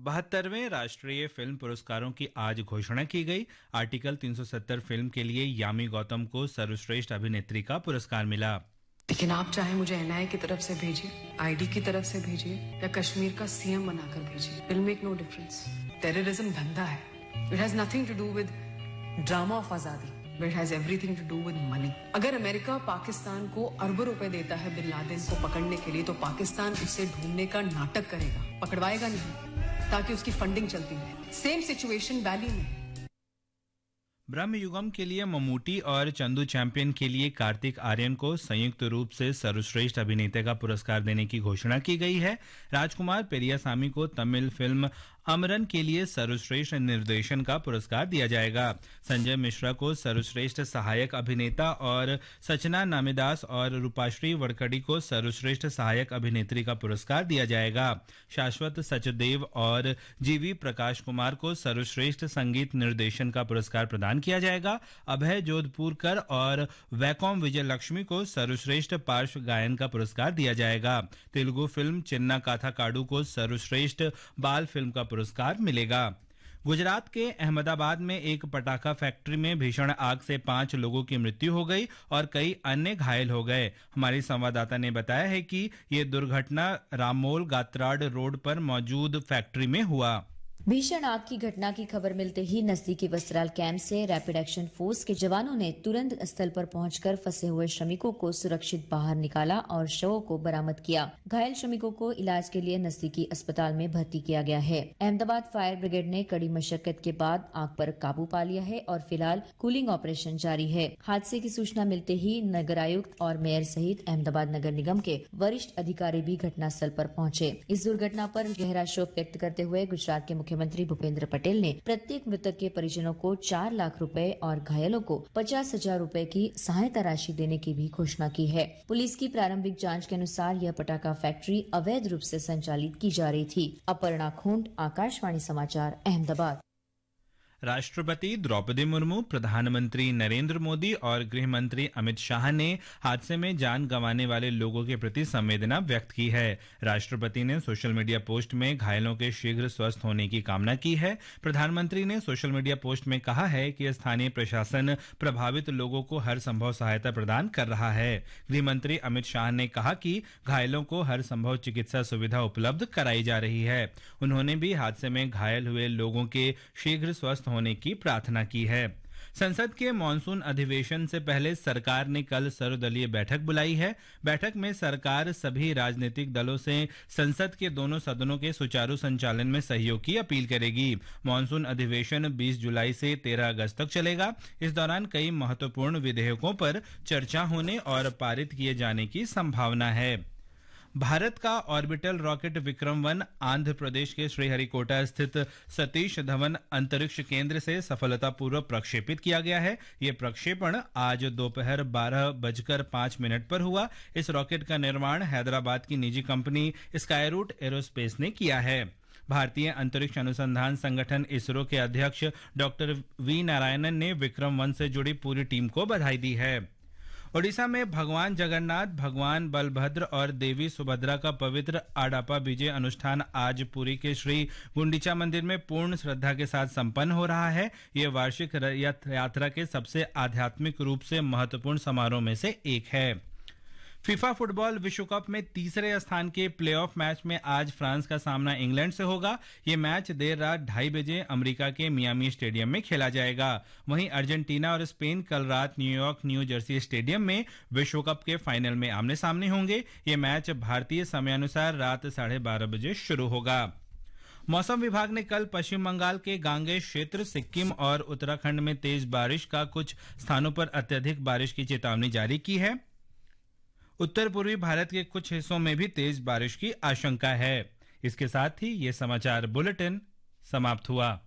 72वें राष्ट्रीय फिल्म पुरस्कारों की आज घोषणा की गई। आर्टिकल 370 फिल्म के लिए यामी गौतम को सर्वश्रेष्ठ अभिनेत्री का पुरस्कार मिला। लेकिन आप चाहे मुझे एनआईए की तरफ से भेजिए, आईडी की तरफ से भेजिए या कश्मीर का सीएम बनाकर भेजिए, will make no difference. Terrorism धंधा है। It has nothing to do with drama of आजादी, but it has everything to do with money. अगर अमेरिका पाकिस्तान को अरबों रुपए देता है बिन लादेन को पकड़ने के लिए, तो पाकिस्तान उसे ढूंढने का नाटक करेगा, पकड़वाएगा नहीं, ताकि उसकी फंडिंग चलती रहे। सेम सिचुएशन वैली में। ब्रह्म युगम के लिए ममूटी और चंदू चैंपियन के लिए कार्तिक आर्यन को संयुक्त रूप से सर्वश्रेष्ठ अभिनेता का पुरस्कार देने की घोषणा की गई है। राजकुमार पेरियासामी को तमिल फिल्म अमरन के लिए सर्वश्रेष्ठ निर्देशन का पुरस्कार दिया जाएगा। संजय मिश्रा को सर्वश्रेष्ठ सहायक अभिनेता और सचना नामेदास और रूपाश्री वड़कड़ी को सर्वश्रेष्ठ सहायक अभिनेत्री का पुरस्कार दिया जाएगा। शाश्वत सचदेव और जीवी प्रकाश कुमार को सर्वश्रेष्ठ संगीत निर्देशन का पुरस्कार प्रदान किया जाएगा। अभय जोधपुरकर और वैकोम विजय लक्ष्मी को सर्वश्रेष्ठ पार्श्व गायन का पुरस्कार दिया जाएगा। तेलुगु फिल्म चिन्ना काथा काडू को सर्वश्रेष्ठ बाल फिल्म का पुरस्कार मिलेगा। गुजरात के अहमदाबाद में एक पटाखा फैक्ट्री में भीषण आग से 5 लोगों की मृत्यु हो गई और कई अन्य घायल हो गए। हमारी संवाददाता ने बताया है कि ये दुर्घटना रामोल गात्राड रोड पर मौजूद फैक्ट्री में हुआ। भीषण आग की घटना की खबर मिलते ही नजदीकी वस्त्राल कैंप से रैपिड एक्शन फोर्स के जवानों ने तुरंत स्थल पर पहुंचकर फंसे हुए श्रमिकों को सुरक्षित बाहर निकाला और शवों को बरामद किया। घायल श्रमिकों को इलाज के लिए नजदीकी अस्पताल में भर्ती किया गया है। अहमदाबाद फायर ब्रिगेड ने कड़ी मशक्कत के बाद आग पर काबू पा लिया है और फिलहाल कूलिंग ऑपरेशन जारी है। हादसे की सूचना मिलते ही नगर आयुक्त और मेयर सहित अहमदाबाद नगर निगम के वरिष्ठ अधिकारी भी घटनास्थल पर पहुंचे। इस दुर्घटना पर गहरा शोक व्यक्त करते हुए गुजरात के मुख्यमंत्री भूपेंद्र पटेल ने प्रत्येक मृतक के परिजनों को 4 लाख रुपए और घायलों को 50,000 रुपए की सहायता राशि देने की भी घोषणा की है। पुलिस की प्रारंभिक जांच के अनुसार यह पटाखा फैक्ट्री अवैध रूप से संचालित की जा रही थी। अपर्णा खूंट, आकाशवाणी समाचार, अहमदाबाद। राष्ट्रपति द्रौपदी मुर्मू, प्रधानमंत्री नरेंद्र मोदी और गृह मंत्री अमित शाह ने हादसे में जान गंवाने वाले लोगों के प्रति संवेदना व्यक्त की है। राष्ट्रपति ने सोशल मीडिया पोस्ट में घायलों के शीघ्र स्वस्थ होने की कामना की है। प्रधानमंत्री ने सोशल मीडिया पोस्ट में कहा है कि स्थानीय प्रशासन प्रभावित लोगों को हर संभव सहायता प्रदान कर रहा है। गृह मंत्री अमित शाह ने कहा कि घायलों को हर संभव चिकित्सा सुविधा उपलब्ध कराई जा रही है। उन्होंने भी हादसे में घायल हुए लोगों के शीघ्र स्वस्थ होने की प्रार्थना की है। संसद के मॉनसून अधिवेशन से पहले सरकार ने कल सर्वदलीय बैठक बुलाई है। बैठक में सरकार सभी राजनीतिक दलों से संसद के दोनों सदनों के सुचारू संचालन में सहयोग की अपील करेगी। मॉनसून अधिवेशन 20 जुलाई से 13 अगस्त तक चलेगा। इस दौरान कई महत्वपूर्ण विधेयकों पर चर्चा होने और पारित किए जाने की संभावना है। भारत का ऑर्बिटल रॉकेट विक्रम-1 आंध्र प्रदेश के श्रीहरिकोटा स्थित सतीश धवन अंतरिक्ष केंद्र से सफलतापूर्वक प्रक्षेपित किया गया है। यह प्रक्षेपण आज दोपहर 12:05 पर हुआ। इस रॉकेट का निर्माण हैदराबाद की निजी कंपनी स्काईरूट एरोस्पेस ने किया है। भारतीय अंतरिक्ष अनुसंधान संगठन इसरो के अध्यक्ष डॉक्टर वी नारायणन ने विक्रम-1 से जुड़ी पूरी टीम को बधाई दी है। ओडिशा में भगवान जगन्नाथ, भगवान बलभद्र और देवी सुभद्रा का पवित्र आडापा विजय अनुष्ठान आज पुरी के श्री गुंडीचा मंदिर में पूर्ण श्रद्धा के साथ संपन्न हो रहा है। यह वार्षिक रथ यात्रा के सबसे आध्यात्मिक रूप से महत्वपूर्ण समारोह में से एक है। फीफा फुटबॉल विश्व कप में तीसरे स्थान के प्लेऑफ मैच में आज फ्रांस का सामना इंग्लैंड से होगा। यह मैच देर रात 2:30 बजे अमेरिका के मियामी स्टेडियम में खेला जाएगा। वहीं अर्जेंटीना और स्पेन कल रात न्यूयॉर्क न्यू जर्सी स्टेडियम में विश्व कप के फाइनल में आमने सामने होंगे। यह मैच भारतीय समयानुसार रात 12:30 बजे शुरू होगा। मौसम विभाग ने कल पश्चिम बंगाल के गांगेय क्षेत्र, सिक्किम और उत्तराखंड में तेज बारिश का, कुछ स्थानों पर अत्यधिक बारिश की चेतावनी जारी की है। उत्तर पूर्वी भारत के कुछ हिस्सों में भी तेज बारिश की आशंका है। इसके साथ ही ये समाचार बुलेटिन समाप्त हुआ।